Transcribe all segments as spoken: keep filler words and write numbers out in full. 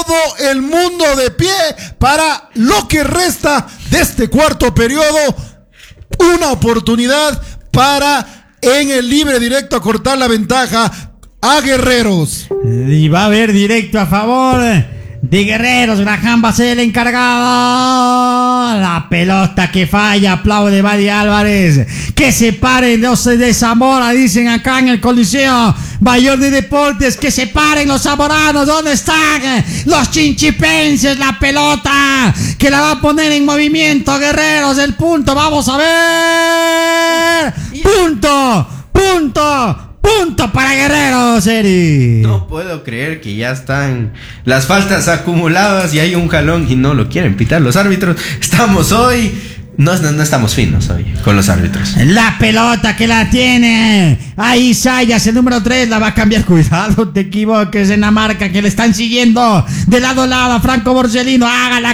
todo el mundo de pie para lo que resta de este cuarto periodo. Una oportunidad para en el libre directo acortar la ventaja a Guerreros. Y va a haber directo a favor de Guerreros. Graham va a ser el encargado. La pelota que falla. Aplaude Buddy Álvarez. Que se paren los de Zamora, dicen acá en el Coliseo Mayor de Deportes. Que se paren los zamoranos. ¿Dónde están los chinchipenses? La pelota que la va a poner en movimiento Guerreros. El punto. Vamos a ver. Punto. Punto. Punto para Guerreros, Eri. No puedo creer que ya están las faltas acumuladas y hay un jalón y no lo quieren pitar los árbitros. Estamos hoy... No, no, no estamos finos hoy con los árbitros. La pelota que la tiene ahí Sayas, el número tres, la va a cambiar. Cuidado, te equivoques en la marca que le están siguiendo de lado a lado a Franco Borsellino. Haga la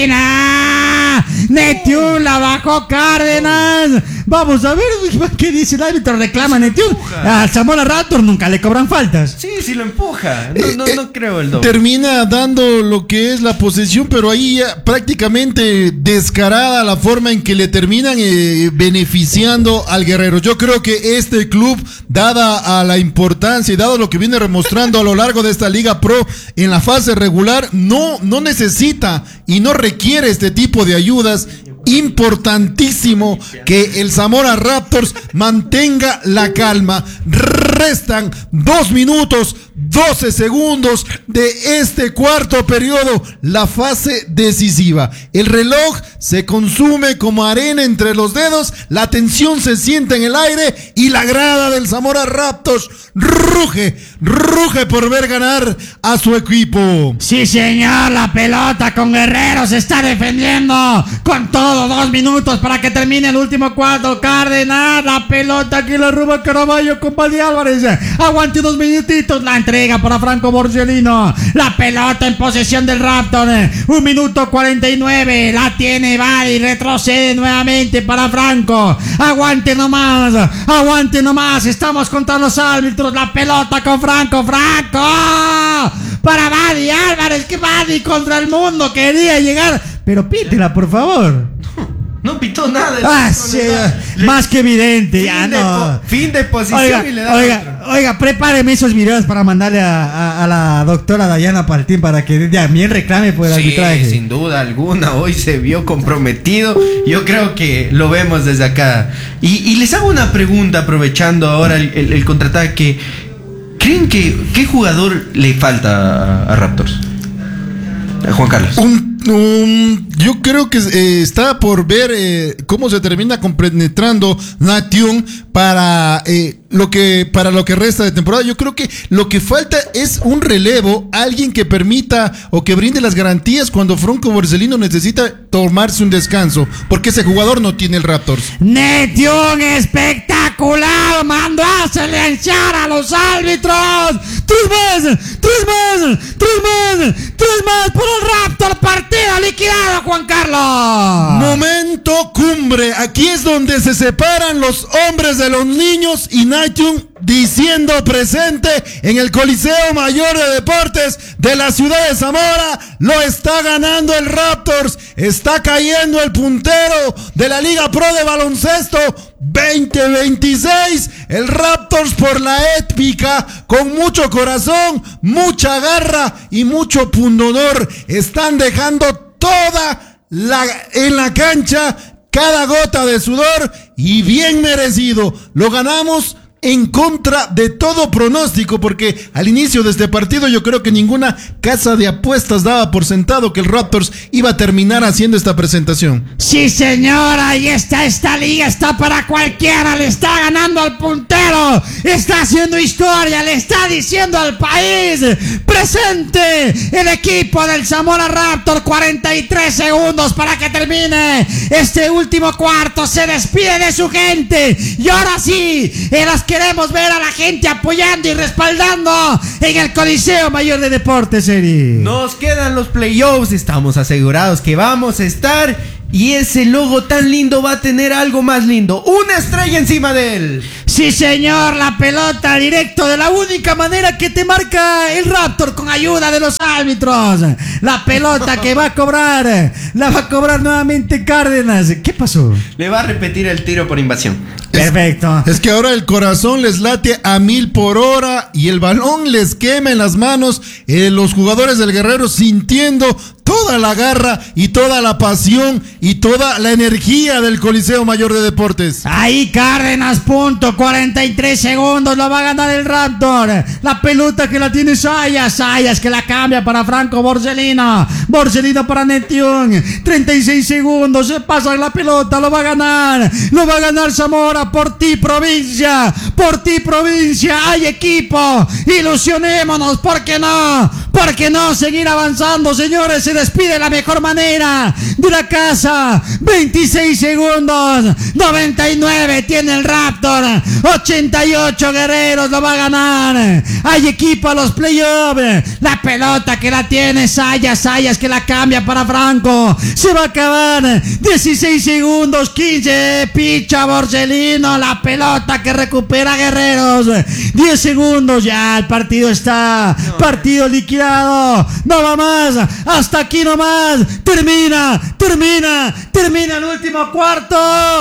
cortina. Netiún la bajó Cárdenas. Vamos a ver qué dice el árbitro. Reclama Netiún. A Zamora Raptor nunca le cobran faltas. Sí, sí lo empuja. No, no, no creo el doble. Termina dando lo que es la posesión, pero ahí ya prácticamente descarada la forma en que le terminan eh, beneficiando al Guerrero. Yo creo que este club, dada a la importancia y dado lo que viene demostrando a lo largo de esta Liga Pro en la fase regular, no, no necesita y no requiere este tipo de ayudas. Importantísimo que el Zamora Raptors mantenga la calma. Restan dos minutos, doce segundos de este cuarto periodo, la fase decisiva. El reloj se consume como arena entre los dedos, la tensión se siente en el aire y la grada del Zamora Raptors ruge, ruge por ver ganar a su equipo. Sí, señor, la pelota con Guerrero se está defendiendo con todo. Dos minutos para que termine el último cuarto. Cárdenas, la pelota que la roba Caraballo con Buddy Álvarez. Aguante dos minutitos. La entrega para Franco Borsellino. La pelota en posesión del Raptor. Un minuto cuarenta y nueve. La tiene Buddy. Retrocede nuevamente para Franco. Aguante nomás. Aguante nomás. Estamos contra los árbitros. La pelota con Franco. Franco. Para Buddy Álvarez. Que Buddy contra el mundo quería llegar. Pero pítela, por favor. No pitó nada. Ah, sí, le, más que evidente. Fin, Ya de, no. fin de posición oiga, y le da oiga, otro. oiga, prepáreme esos videos para mandarle a, a, a la doctora Dayana Paltín para que también reclame por el Sí, arbitraje. sin duda alguna. Hoy se vio comprometido. Yo creo que lo vemos desde acá. Y, y les hago una pregunta aprovechando ahora el, el, el contraataque. ¿Creen que qué jugador le falta a, a Raptors? A Juan Carlos. Un Um, yo creo que eh, está por ver eh, cómo se termina compenetrando Nation para eh, lo que para lo que resta de temporada. Yo creo que lo que falta es un relevo, alguien que permita o que brinde las garantías cuando Franco Borsellino necesita tomarse un descanso, porque ese jugador no tiene el Raptors. Netión espectacular, mandó a silenciar a los árbitros. Tres más, tres más, tres más, tres más por el Raptor. Partido liquidado, Juan Carlos. Momento cumbre. Aquí es donde se separan los hombres de los niños y Nation diciendo presente en el Coliseo Mayor de Deportes de la ciudad de Zamora. Lo está ganando el Raptors. Está cayendo el puntero de la Liga Pro de baloncesto veinte veintiséis. El Raptors por la épica, con mucho corazón, mucha garra y mucho pundonor, están dejando toda la en la cancha, cada gota de sudor, y bien merecido. Lo ganamos en contra de todo pronóstico, porque al inicio de este partido yo creo que ninguna casa de apuestas daba por sentado que el Raptors iba a terminar haciendo esta presentación. Sí, señora, y esta, esta liga está para cualquiera. Le está ganando al puntero, está haciendo historia, le está diciendo al país: presente el equipo del Zamora Raptor. Cuarenta y tres segundos para que termine este último cuarto. Se despide de su gente y ahora sí, en las queremos ver a la gente apoyando y respaldando en el Coliseo Mayor de Deportes, Eri. Nos quedan los playoffs, estamos asegurados que vamos a estar y ese logo tan lindo va a tener algo más lindo, una estrella encima de él. Sí, señor, la pelota directo de la única manera que te marca el Raptor con ayuda de los árbitros. La pelota que va a cobrar, la va a cobrar nuevamente Cárdenas. ¿Qué pasó? Le va a repetir el tiro por invasión. Perfecto. Es, es que ahora el corazón les late a mil por hora y el balón les quema en las manos. Eh, los jugadores del Guerrero sintiendo toda la garra y toda la pasión y toda la energía del Coliseo Mayor de Deportes. Ahí Cárdenas, punto, cuarenta y tres segundos, lo va a ganar el Raptor. La pelota que la tiene Sayas, Sayas que la cambia para Franco Borsellino, Borsellino para Netión, treinta y seis segundos, se pasa la pelota, lo va a ganar, lo va a ganar Zamora, por ti provincia, por ti provincia, hay equipo, ilusionémonos, ¿por qué no? ¿Por qué no seguir avanzando, señores? Se despide de la mejor manera de la casa. veintiséis segundos. noventa y nueve tiene el Raptor. ochenta y ocho Guerreros lo va a ganar. Hay equipo a los playoffs. La pelota que la tiene Sayas. Sayas que la cambia para Franco. Se va a acabar. dieciséis segundos. quince. Picha Borsellino. La pelota que recupera Guerreros. diez segundos. Ya el partido está. Partido liquidado. No va más. Hasta aquí nomás. Termina. Termina. Termina el último cuarto.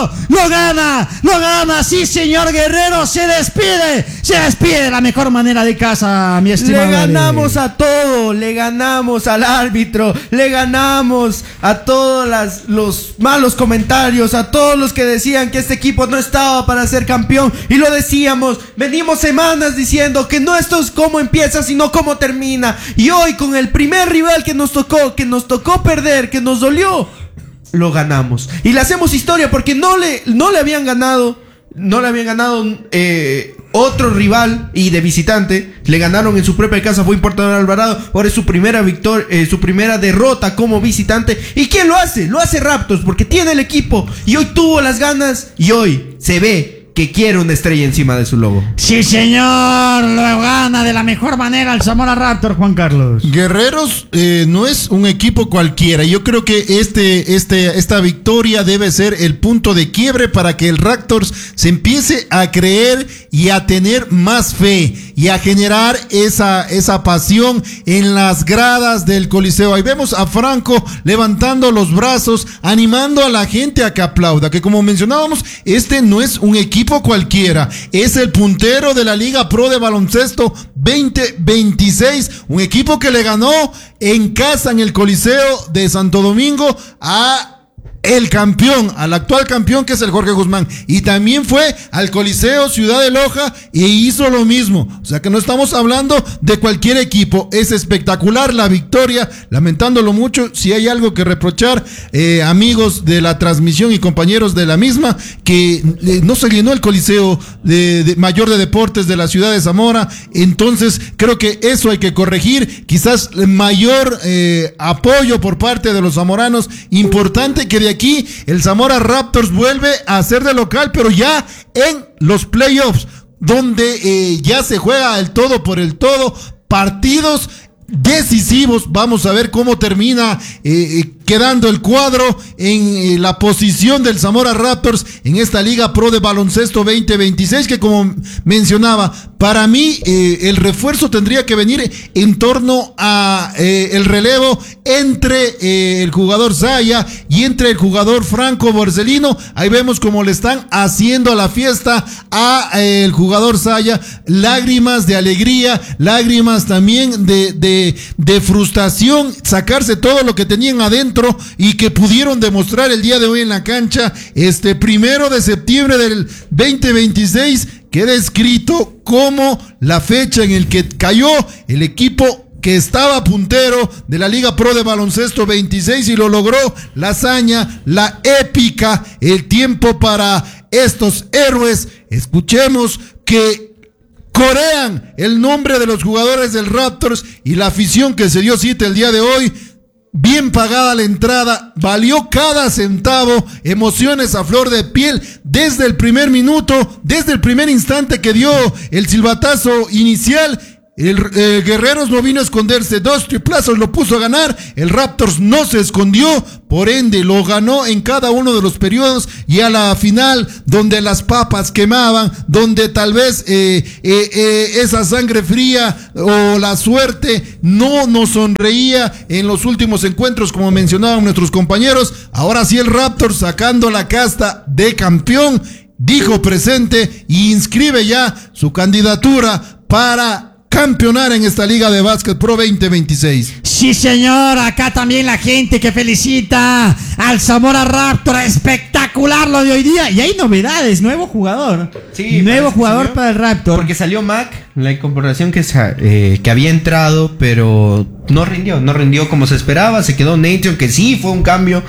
Lo gana. Lo gana. Sí, señor Guerrero. Se despide. Se despide de la mejor manera de casa, mi estimado. Le ganamos a todo. Le ganamos al árbitro. Le ganamos a todos las, los malos comentarios. A todos los que decían que este equipo no estaba para ser campeón. Y lo decíamos. Venimos semanas diciendo que no esto es cómo empieza, sino cómo termina. Y hoy con el primer rival que nos tocó, que nos tocó perder, que nos dolió, lo ganamos. Y le hacemos historia porque no le, no le habían ganado, no le habían ganado eh, otro rival y de visitante. Le ganaron en su propia casa, fue Importador Alvarado. Ahora es su primera victoria, eh, su primera derrota como visitante. ¿Y quién lo hace? Lo hace Raptors porque tiene el equipo y hoy tuvo las ganas y hoy se ve que quiere una estrella encima de su logo. Sí, señor, lo gana de la mejor manera el Zamora Raptor, Juan Carlos. Guerreros eh, no es un equipo cualquiera. Yo creo que este, este, esta victoria debe ser el punto de quiebre para que el Raptors se empiece a creer y a tener más fe y a generar esa, esa pasión en las gradas del Coliseo. Ahí vemos a Franco levantando los brazos, animando a la gente a que aplauda, que como mencionábamos, este no es un equipo cualquiera, es el puntero de la Liga Pro de Baloncesto veinte veintiséis, un equipo que le ganó en casa en el Coliseo de Santo Domingo a el campeón, al actual campeón que es el Jorge Guzmán, y también fue al Coliseo Ciudad de Loja e hizo lo mismo. O sea que no estamos hablando de cualquier equipo. Es espectacular la victoria, lamentándolo mucho. Si hay algo que reprochar, eh, amigos de la transmisión y compañeros de la misma, que eh, no se llenó el Coliseo de, de Mayor de Deportes de la ciudad de Zamora. Entonces creo que eso hay que corregir. Quizás mayor eh, apoyo por parte de los zamoranos. Importante que de aquí el Zamora Raptors vuelve a ser de local, pero ya en los playoffs, donde eh, ya se juega el todo por el todo, partidos decisivos. Vamos a ver cómo termina eh, quedando el cuadro en eh, la posición del Zamora Raptors en esta Liga Pro de Baloncesto veinte veintiséis, que como mencionaba, para mí eh, el refuerzo tendría que venir en torno a eh, el relevo entre eh, el jugador Zaya y entre el jugador Franco Borsellino. Ahí vemos cómo le están haciendo la fiesta a eh, el jugador Zaya, lágrimas de alegría, lágrimas también de, de, de frustración, sacarse todo lo que tenían adentro y que pudieron demostrar el día de hoy en la cancha. Este primero de septiembre del veinte veintiséis queda escrito como la fecha en el que cayó el equipo que estaba puntero de la Liga Pro de Baloncesto veintiséis y lo logró. La hazaña, la épica, el tiempo para estos héroes. Escuchemos que corean el nombre de los jugadores del Raptors y la afición que se dio cita el día de hoy. Bien pagada la entrada, valió cada centavo, emociones a flor de piel desde el primer minuto, desde el primer instante que dio el silbatazo inicial. El eh, Guerreros no vino a esconderse, dos triplazos lo puso a ganar, el Raptors no se escondió, por ende lo ganó en cada uno de los periodos y a la final donde las papas quemaban, donde tal vez eh, eh, eh, esa sangre fría o la suerte no nos sonreía en los últimos encuentros como mencionaban nuestros compañeros, ahora sí el Raptors sacando la casta de campeón, dijo presente y inscribe ya su candidatura para campeonar en esta Liga de Básquet Pro veinte veintiséis. Sí, señor, acá también la gente que felicita al Zamora Raptor, espectacular lo de hoy día. Y hay novedades, nuevo jugador. Sí, nuevo jugador para el Raptor. Porque salió Mac, la incorporación que, eh, que había entrado, pero no rindió, no rindió como se esperaba. Se quedó Nation, que sí fue un cambio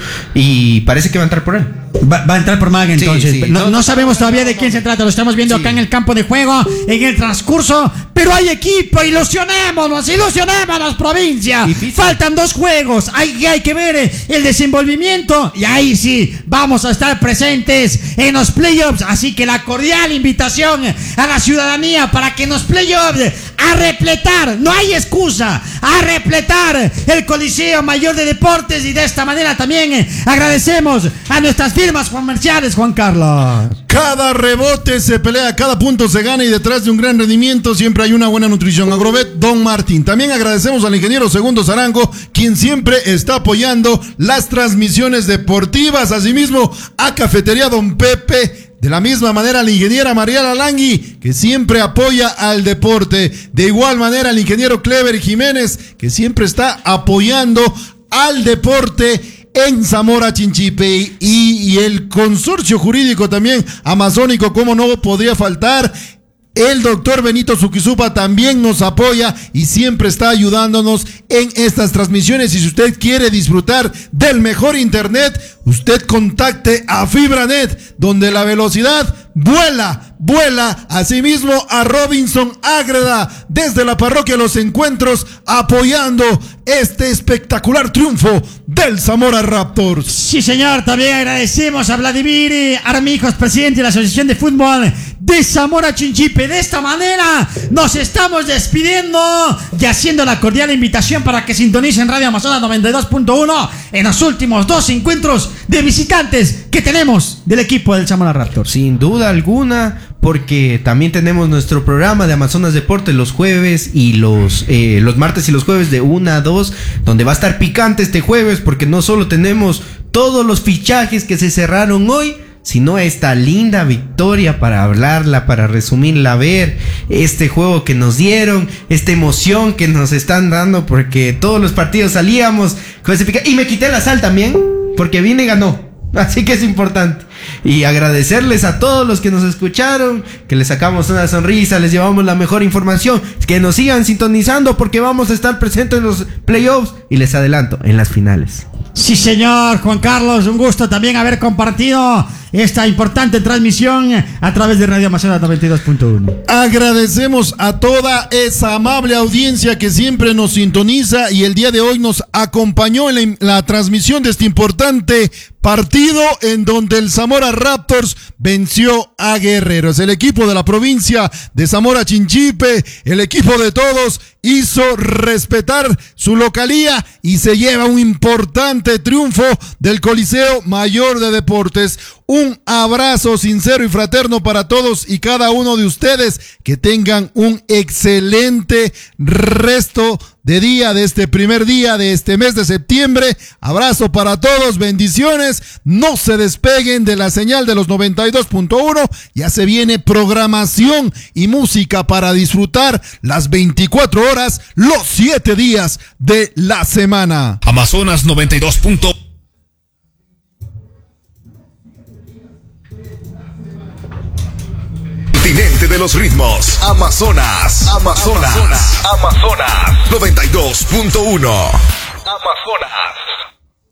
y parece que va a entrar por él. Va, va a entrar por Mag entonces. Sí, sí. No, No, no sabemos todavía de quién se trata. Lo estamos viendo Sí. acá en el campo de juego, en el transcurso. Pero hay equipo, ilusionémonos, ilusionémonos, provincia. Difícil. Faltan dos juegos. Hay, hay que ver el desenvolvimiento. Y ahí sí, vamos a estar presentes en los playoffs. Así que la cordial invitación a la ciudadanía para que en los playoffs a repletar, no hay excusa, a repletar el Coliseo Mayor de Deportes. Y de esta manera también agradecemos a nuestras firmas comerciales, Juan Carlos. Cada rebote se pelea, cada punto se gana y detrás de un gran rendimiento siempre hay una buena nutrición. Agrovet Don Martín. También agradecemos al ingeniero Segundo Zarango, quien siempre está apoyando las transmisiones deportivas. Asimismo, a Cafetería Don Pepe. De la misma manera, la ingeniera Mariela Langui, que siempre apoya al deporte. De igual manera, el ingeniero Clever Jiménez, que siempre está apoyando al deporte en Zamora Chinchipe, y, y el consorcio jurídico también amazónico, como no podría faltar. El doctor Benito Zuquizupa también nos apoya y siempre está ayudándonos en estas transmisiones. Y si usted quiere disfrutar del mejor internet, usted contacte a FibraNet, donde la velocidad vuela, vuela. Asimismo a Robinson Ágreda, desde la parroquia Los Encuentros, apoyando este espectacular triunfo del Zamora Raptors. Sí, señor, también agradecemos a Vladimir Armijos, presidente de la Asociación de Fútbol de Zamora Chinchipe. De esta manera nos estamos despidiendo y haciendo la cordial invitación para que sintonicen Radio Amazonas noventa y dos punto uno en los últimos dos encuentros de visitantes que tenemos del equipo del Zamora Raptors. Sin duda alguna, porque también tenemos nuestro programa de Amazonas Deportes los jueves y los, eh, los martes y los jueves de una a dos, donde va a estar picante este jueves, porque no solo tenemos todos los fichajes que se cerraron hoy, sino esta linda victoria para hablarla, para resumirla, ver este juego que nos dieron, esta emoción que nos están dando, porque todos los partidos salíamos con ese pica. Y me quité la sal también, porque vine y ganó. Así que es importante. Y agradecerles a todos los que nos escucharon, que les sacamos una sonrisa, les llevamos la mejor información, que nos sigan sintonizando porque vamos a estar presentes en los playoffs y les adelanto, en las finales. Sí, señor, Juan Carlos, un gusto también haber compartido esta importante transmisión a través de Radio Amazonas noventa y dos punto uno. Agradecemos a toda esa amable audiencia que siempre nos sintoniza y el día de hoy nos acompañó en la, la transmisión de este importante partido en donde el Zamora Raptors venció a Guerreros. El equipo de la provincia de Zamora Chinchipe, el equipo de todos, hizo respetar su localía y se lleva un importante triunfo del Coliseo Mayor de Deportes. Un abrazo sincero y fraterno para todos y cada uno de ustedes. Que tengan un excelente resto de día de este primer día de este mes de septiembre. Abrazo para todos, bendiciones. No se despeguen de la señal de los noventa y dos punto uno. Ya se viene programación y música para disfrutar las veinticuatro horas, los siete días de la semana. Amazonas noventa y dos punto uno. Continente de los ritmos. Amazonas. Amazonas. Amazonas. noventa y dos punto uno. Amazonas.